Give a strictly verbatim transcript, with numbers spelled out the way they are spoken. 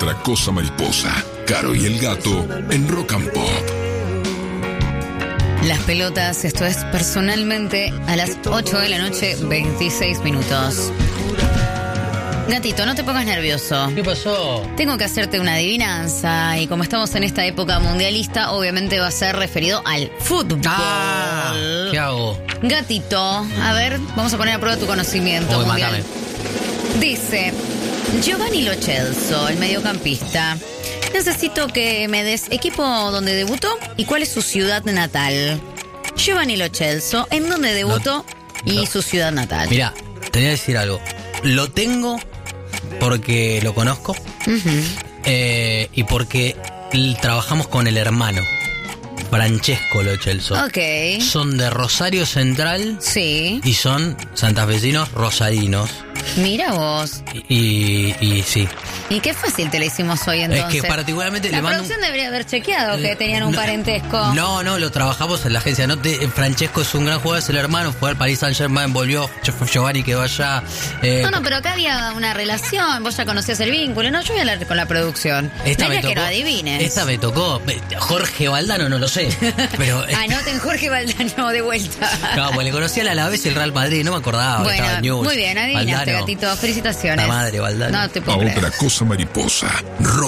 otra cosa mariposa. Caro y el gato en Rock and Pop. Las pelotas, esto es Personalmente a las ocho de la noche, veintiséis minutos. Gatito, no te pongas nervioso. ¿Qué pasó? Tengo que hacerte una adivinanza y como estamos en esta época mundialista, obviamente va a ser referido al fútbol. Ah, ¿qué hago? Gatito, a ver, vamos a poner a prueba tu conocimiento Uy, mundial. mátame. Dice, Giovanni Lo Celso, el mediocampista. Necesito que me des equipo donde debutó y cuál es su ciudad natal. Giovanni Lo Celso, ¿en dónde debutó No, y no. su ciudad natal? Mira, te voy a decir algo. Lo tengo porque lo conozco Uh-huh. eh, y porque l- trabajamos con el hermano, Francesco Lo Celso. Ok. Son de Rosario Central Sí. y son santafesinos rosarinos. Mira vos. Y, y, y sí. Y qué fácil te la hicimos hoy entonces. Es que particularmente La le mando un- producción debería haber chequeado que Eh, tenían un no, parentesco. No, no, lo trabajamos en la agencia. No te, Francesco es un gran jugador, es el hermano, fue al Paris Saint Germain, volvió, Giovanni quedó allá. Eh, No, no, pero acá había una relación, vos ya conocías el vínculo. No, yo voy a hablar con la producción. esta No me es que tocó. lo adivines. Esta me tocó. Jorge Valdano no lo sé. Pero Anoten Jorge Valdano de vuelta. no, pues le conocía al Alavés y el Real Madrid, no me acordaba. que Bueno, estaba en News. muy bien, adivinaste, Valdano. gatito. Felicitaciones. La madre, Valdano. No te A puedo creer. otra cosa mariposa. Rock